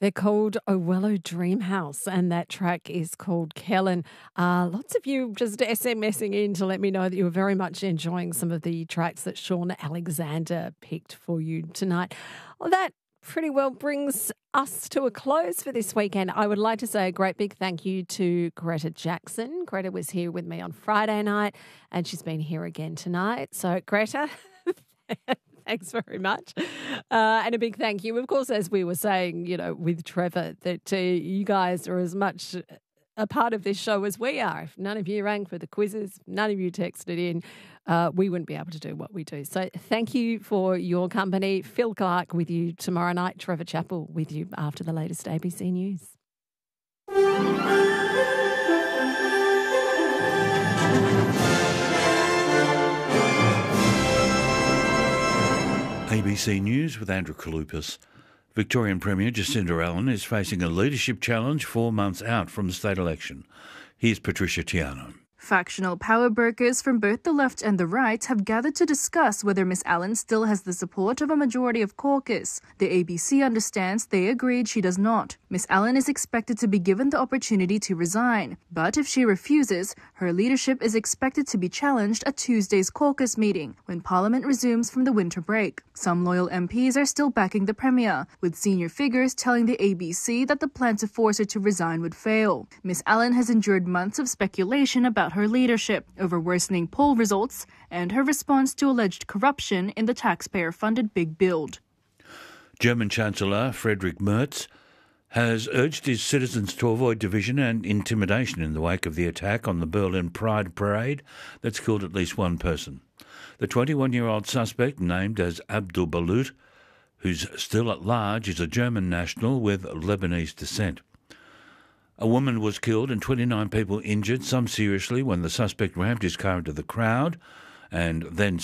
They're called Owello Dream House, and that track is called Kellen. Lots of you just SMSing in to let me know that you were very much enjoying some of the tracks that Sean Alexander picked for you tonight. Well, that pretty well brings us to a close for this weekend. I would like to say a great big thank you to Greta Jackson. Greta was here with me on Friday night, and she's been here again tonight. So, Greta, thanks very much. And a big thank you, of course, as we were saying, with Trevor, that you guys are as much a part of this show as we are. If none of you rang for the quizzes, none of you texted in, we wouldn't be able to do what we do. So thank you for your company. Phil Clark with you tomorrow night. Trevor Chappell with you after the latest ABC News. ABC News with Andrew Kalupas. Victorian Premier Jacinda Allen is facing a leadership challenge 4 months out from the state election. Here's Patricia Tiano. Factional power brokers from both the left and the right have gathered to discuss whether Miss Allen still has the support of a majority of caucus. The ABC understands they agreed she does not. Miss Allen is expected to be given the opportunity to resign, but if she refuses, her leadership is expected to be challenged at Tuesday's caucus meeting, when Parliament resumes from the winter break. Some loyal MPs are still backing the Premier, with senior figures telling the ABC that the plan to force her to resign would fail. Miss Allen has endured months of speculation about her leadership over worsening poll results and her response to alleged corruption in the taxpayer-funded Big Build. German Chancellor Friedrich Merz has urged his citizens to avoid division and intimidation in the wake of the attack on the Berlin Pride Parade that's killed at least one person. The 21-year-old suspect, named as Abdul Balut, who's still at large, is a German national with Lebanese descent. A woman was killed and 29 people injured, some seriously, when the suspect rammed his car into the crowd and then